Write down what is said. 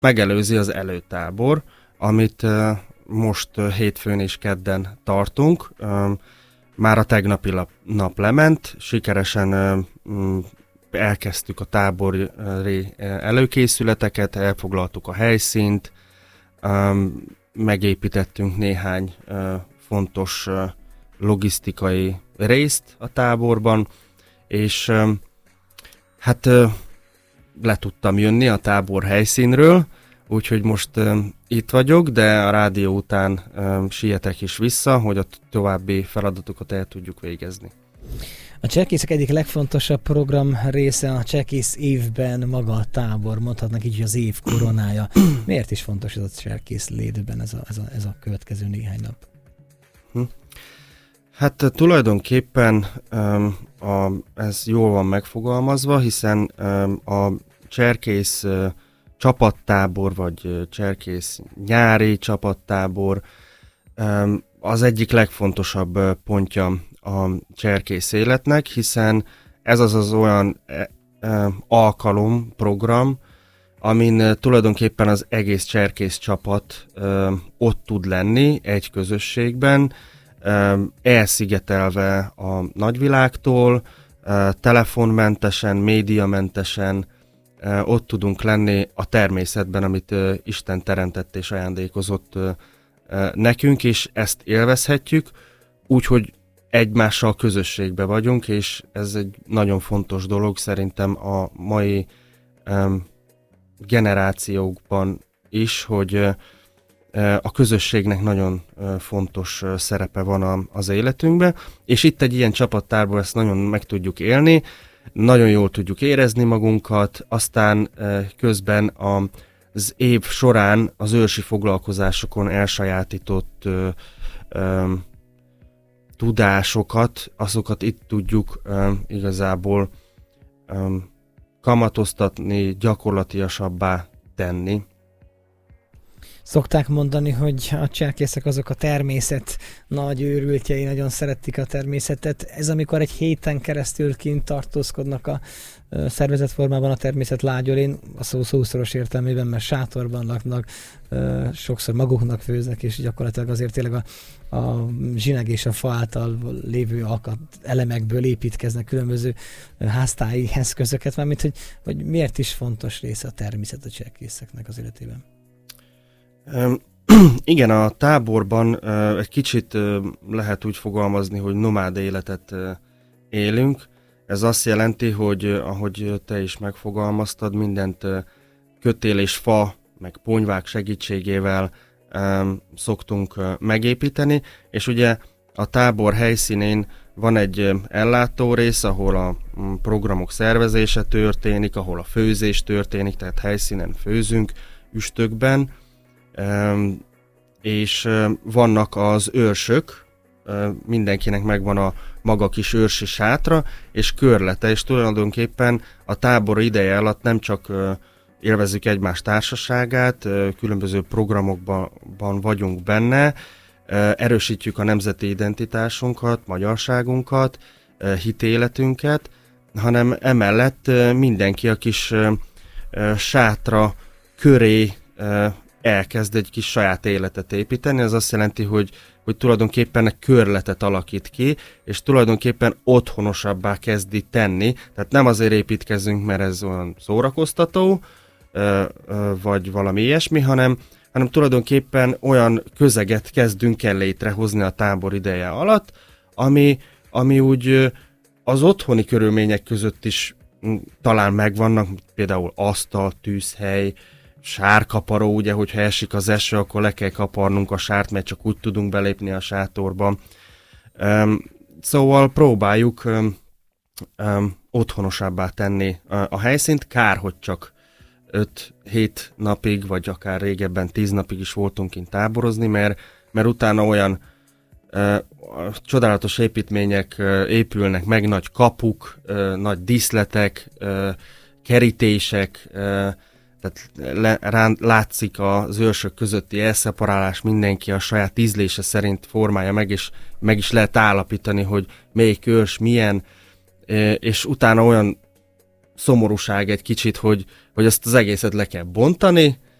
megelőzi az előtábor, amit most hétfőn és kedden tartunk. Már a tegnapi nap lement, sikeresen elkezdtük a tábori előkészületeket, elfoglaltuk a helyszínt, megépítettünk néhány fontos logisztikai részt a táborban, és hát le tudtam jönni a tábor helyszínről, úgyhogy most itt vagyok, de a rádió után sietek is vissza, hogy a további feladatokat el tudjuk végezni. A Cserkészek egyik legfontosabb program része a Cserkész évben maga a tábor, mondhatnak így, hogy az év koronája. Miért is fontos ez a Cserkész létben ez a következő néhány nap? Hát tulajdonképpen ez jól van megfogalmazva, hiszen a Cserkész csapattábor, vagy Cserkész nyári csapattábor az egyik legfontosabb pontja a cserkész életnek, hiszen ez az olyan alkalom, program, amin tulajdonképpen az egész cserkész csapat ott tud lenni egy közösségben, elszigetelve a nagyvilágtól, telefonmentesen, médiamentesen ott tudunk lenni a természetben, amit Isten teremtett és ajándékozott nekünk, és ezt élvezhetjük, úgyhogy egymással közösségbe vagyunk, és ez egy nagyon fontos dolog szerintem a mai generációkban is, hogy a közösségnek nagyon fontos szerepe van az életünkben, és itt egy ilyen csapattárból ezt nagyon meg tudjuk élni, nagyon jól tudjuk érezni magunkat, aztán közben az év során az ősi foglalkozásokon elsajátított tudásokat, azokat itt tudjuk igazából kamatoztatni, gyakorlatiasabbá tenni. Szokták mondani, hogy a cserkészek azok a természet nagy őrültjei, nagyon szeretik a természetet. Ez amikor egy héten keresztül kint tartózkodnak a szervezett formában a természet lágyolén, a szó szószoros értelmében, mert sátorban laknak, sokszor maguknak főznek, és gyakorlatilag azért tényleg a zsineg és a fa által lévő elemekből építkeznek különböző háztáji eszközöket, mármint hogy miért is fontos része a természet a cserkészeknek az életében. Igen, a táborban egy kicsit lehet úgy fogalmazni, hogy nomád életet élünk. Ez azt jelenti, hogy ahogy te is megfogalmaztad, mindent kötél és fa, meg ponyvák segítségével szoktunk megépíteni, és ugye a tábor helyszínén van egy ellátórész, ahol a programok szervezése történik, ahol a főzés történik, tehát helyszínen főzünk, üstökben, és vannak az őrsök, mindenkinek megvan a maga kis őrsi sátra és körlete, és tulajdonképpen a tábor ideje alatt nem csak élvezzük egymás társaságát, különböző programokban vagyunk benne, erősítjük a nemzeti identitásunkat, magyarságunkat, hitéletünket, hanem emellett mindenki a kis sátra köré elkezd egy kis saját életet építeni. Ez azt jelenti, hogy tulajdonképpen egy körletet alakít ki, és tulajdonképpen otthonosabbá kezdi tenni. Tehát nem azért építkezünk, mert ez olyan szórakoztató, vagy valami ilyesmi, hanem tulajdonképpen olyan közeget kezdünk el létrehozni a tábor ideje alatt, ami úgy az otthoni körülmények között is talán megvannak, például asztal, tűzhely, sárkaparó, ugye, hogyha esik az eső, akkor le kell kaparnunk a sárt, mert csak úgy tudunk belépni a sátorba. Szóval próbáljuk otthonosabbá tenni a helyszínt, kár, hogy csak 5-7 napig, vagy akár régebben 10 napig is voltunk kint táborozni, mert utána olyan csodálatos építmények épülnek meg, nagy kapuk, nagy díszletek, kerítések, tehát látszik az őrsök közötti elszeparálás, mindenki a saját ízlése szerint formálja meg, és meg is lehet állapítani, hogy melyik őrs milyen, és utána olyan szomorúság egy kicsit, hogy ezt az egészet le kell bontani,